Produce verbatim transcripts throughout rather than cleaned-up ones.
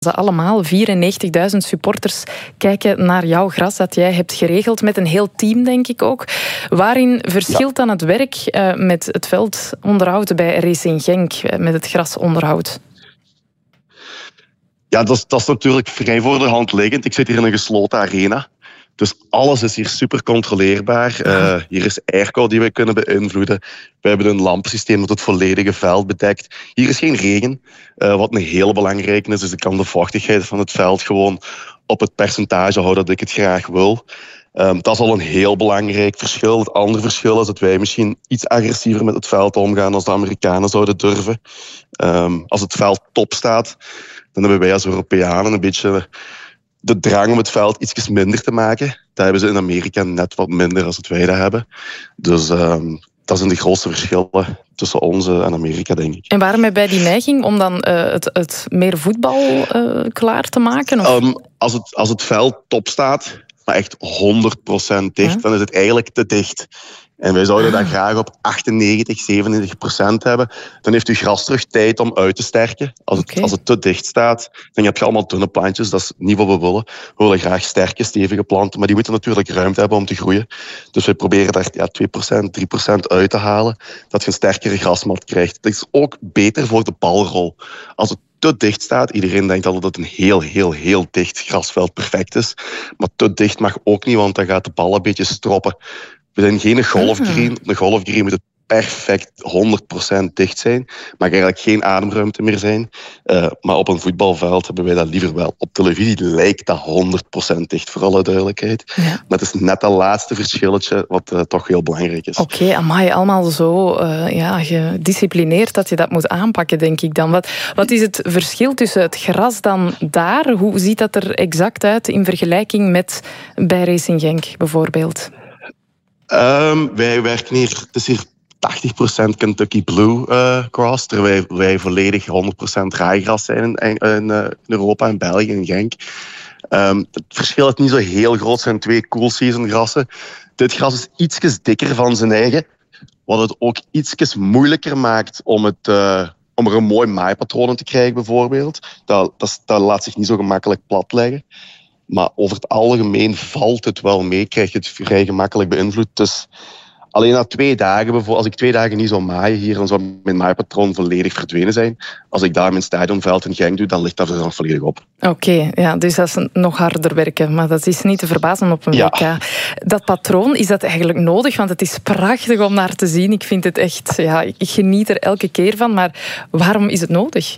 Ze allemaal, vierennegentigduizend supporters, kijken naar jouw gras dat jij hebt geregeld. Met een heel team, denk ik ook. Waarin verschilt dan het werk uh, met het veldonderhoud bij Racing Genk, uh, met het grasonderhoud? Ja, dat is, dat is natuurlijk vrij voor de hand liggend. Ik zit hier in een gesloten arena. Dus alles is hier super controleerbaar. Uh, hier is airco die we kunnen beïnvloeden. We hebben een lampensysteem dat het volledige veld bedekt. Hier is geen regen, uh, wat een hele belangrijke is. Dus ik kan de vochtigheid van het veld gewoon op het percentage houden dat ik het graag wil. Um, dat is al een heel belangrijk verschil. Het andere verschil is dat wij misschien iets agressiever met het veld omgaan als de Amerikanen zouden durven. Um, als het veld top staat, dan hebben wij als Europeanen een beetje de drang om het veld iets minder te maken. Dat hebben ze in Amerika net wat minder als het wij dat hebben. Dus um, dat zijn de grootste verschillen tussen ons en Amerika, denk ik. En waarom heb jij die neiging om dan uh, het, het meer voetbal uh, klaar te maken? Of? Um, als, het, als het veld top staat, maar echt honderd procent dicht, huh? dan is het eigenlijk te dicht. En wij zouden dat graag op achtennegentig, zevenennegentig procent hebben. Dan heeft uw gras terug tijd om uit te sterken. Als het, okay. als het te dicht staat, dan heb je allemaal dunne plantjes. Dat is niet wat we willen. We willen graag sterke, stevige planten, maar die moeten natuurlijk ruimte hebben om te groeien. Dus we proberen daar ja, twee procent, drie procent uit te halen, dat je een sterkere grasmat krijgt. Dat is ook beter voor de balrol. Als het te dicht staat, iedereen denkt altijd dat een heel, heel, heel dicht grasveld perfect is. Maar te dicht mag ook niet, want dan gaat de bal een beetje stroppen. We zijn geen golfgreen. Op een golfgreen moet het perfect honderd procent dicht zijn. Mag eigenlijk geen ademruimte meer zijn. Uh, maar op een voetbalveld hebben wij dat liever wel. Op televisie lijkt dat honderd procent dicht, voor alle duidelijkheid. Ja. Maar het is net dat laatste verschilletje wat uh, toch heel belangrijk is. Oké, okay, amai, allemaal zo uh, ja, gedisciplineerd dat je dat moet aanpakken, denk ik dan. Wat, wat is het verschil tussen het gras dan daar? Hoe ziet dat er exact uit in vergelijking met bij Racing Genk bijvoorbeeld? Um, wij werken hier, het is hier tachtig procent Kentucky Blue uh, grass, terwijl wij, wij volledig honderd procent raaigras zijn in, in, in, uh, in Europa, in België, in Genk. Um, het verschil is niet zo heel groot, het zijn twee cool season grassen. Dit gras is ietsjes dikker van zijn eigen, wat het ook ietsjes moeilijker maakt om, het, uh, om er een mooi maaipatroon in te krijgen bijvoorbeeld. Dat, dat, dat laat zich niet zo gemakkelijk platleggen. Maar over het algemeen valt het wel mee, krijg je het vrij gemakkelijk beïnvloed. Dus alleen na twee dagen, bijvoorbeeld, als ik twee dagen niet zou maaien hier, dan zou mijn maaipatroon volledig verdwenen zijn. Als ik daar mijn stadionveld in Genk doe, dan ligt dat er dan volledig op. Oké, okay, ja, dus dat is nog harder werken. Maar dat is niet te verbazen op een ja. W K. Dat patroon, is dat eigenlijk nodig? Want het is prachtig om naar te zien. Ik vind het echt, ja, ik geniet er elke keer van. Maar waarom is het nodig?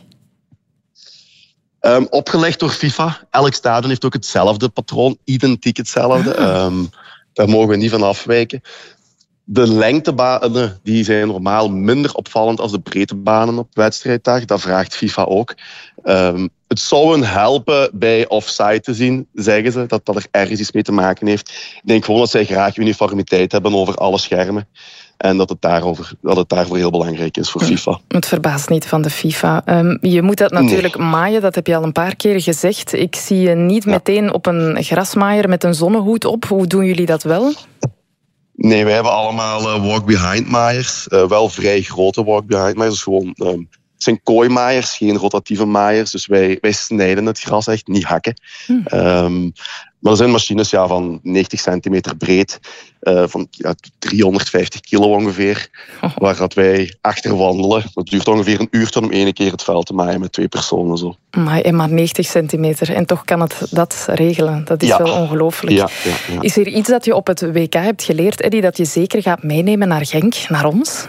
Um, opgelegd door FIFA. Elk stadion heeft ook hetzelfde patroon, identiek hetzelfde. Ah. Um, daar mogen we niet van afwijken. De lengtebanen die zijn normaal minder opvallend als de breedtebanen op wedstrijddag. Dat vraagt FIFA ook. Um, het zou hun helpen bij offside te zien, zeggen ze, dat dat er ergens iets mee te maken heeft. Ik denk gewoon dat zij graag uniformiteit hebben over alle schermen. En dat het, daarover, dat het daarvoor heel belangrijk is voor FIFA. Het verbaast niet van de FIFA. Um, je moet dat natuurlijk nee. maaien, dat heb je al een paar keer gezegd. Ik zie je niet ja. meteen op een grasmaaier met een zonnehoed op. Hoe doen jullie dat wel? Nee, wij hebben allemaal uh, walk-behind maaiers. Uh, wel vrij grote walk-behind maaiers. Dus gewoon, um, het zijn kooimaaiers, geen rotatieve maaiers. Dus wij, wij snijden het gras echt, niet hakken. Hm. Um, maar er zijn machines ja, van negentig centimeter breed, uh, van ja, driehonderdvijftig kilo ongeveer, oh. waar dat wij achter wandelen. Dat duurt ongeveer een uur om één keer het veld te maaien met twee personen. Zo. Maar, en maar negentig centimeter, en toch kan het dat regelen. Dat is ja. wel ongelooflijk. Ja, ja, ja. Is er iets dat je op het W K hebt geleerd, Eddy, dat je zeker gaat meenemen naar Genk, naar ons?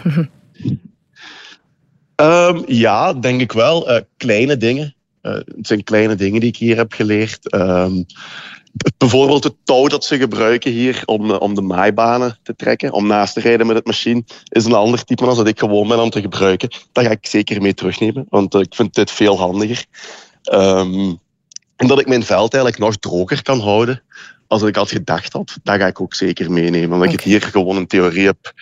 um, ja, denk ik wel. Uh, kleine dingen. Uh, het zijn kleine dingen die ik hier heb geleerd. Um, Bijvoorbeeld het touw dat ze gebruiken hier om, om de maaibanen te trekken, om naast te rijden met het machine, is een ander type dan dat ik gewoon ben om te gebruiken. Dat ga ik zeker mee terugnemen, want uh, ik vind dit veel handiger. Um, en dat ik mijn veld eigenlijk nog droger kan houden als ik had gedacht had, dat ga ik ook zeker meenemen. Omdat okay. ik het hier gewoon in theorie heb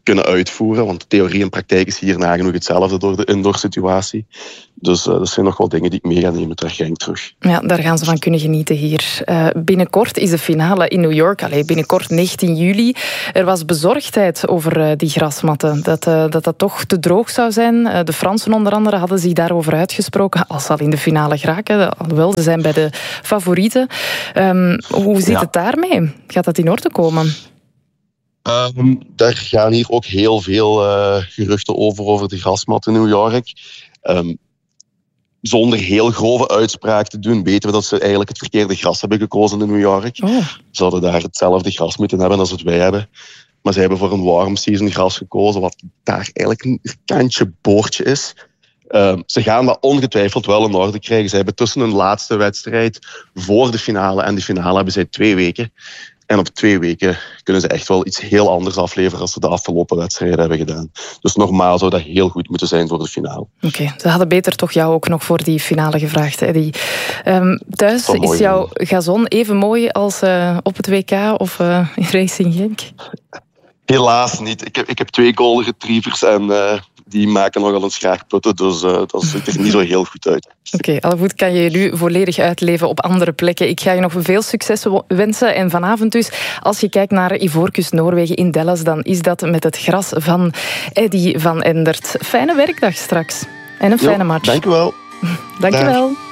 kunnen uitvoeren. Want theorie en praktijk is hier nagenoeg hetzelfde door de indoor-situatie. Dus uh, dat zijn nog wel dingen die ik mee ga nemen ter Genk terug. Ja, daar gaan ze van kunnen genieten hier. Uh, binnenkort is de finale in New York. Allee, binnenkort negentien juli. Er was bezorgdheid over uh, die grasmatten. Dat, uh, dat dat toch te droog zou zijn. Uh, de Fransen onder andere hadden zich daarover uitgesproken. Als ze al in de finale geraken. Alhoewel, ze zijn bij de favorieten. Um, hoe zit ja. het daarmee? Gaat dat in orde komen? Um, daar gaan hier ook heel veel uh, geruchten over, over de grasmat in New York. Um, zonder heel grove uitspraak te doen, weten we dat ze eigenlijk het verkeerde gras hebben gekozen in New York. Oh. Ze zouden daar hetzelfde gras moeten hebben als het wij hebben. Maar ze hebben voor een warm season gras gekozen, wat daar eigenlijk een kantje boordje is. Um, ze gaan dat ongetwijfeld wel in orde krijgen. Ze hebben tussen hun laatste wedstrijd voor de finale en de finale hebben zij twee weken. En op twee weken kunnen ze echt wel iets heel anders afleveren als ze de afgelopen wedstrijden hebben gedaan. Dus normaal zou dat heel goed moeten zijn voor de finale. Oké, okay, ze hadden beter toch jou ook nog voor die finale gevraagd, Eddy. Um, thuis is mooi, jouw gazon even mooi als uh, op het W K of uh, in Racing Genk? Helaas niet. Ik heb, ik heb twee golden retrievers en uh, die maken nogal een schaakputten, dus uh, dat ziet er niet zo heel goed uit. Oké, okay, al goed kan je nu volledig uitleven op andere plekken. Ik ga je nog veel succes wensen. En vanavond dus, als je kijkt naar Ivoorkust Noorwegen in Dallas, dan is dat met het gras van Eddy van Endert. Fijne werkdag straks. En een fijne jo, match. Dank u wel. Dank je wel.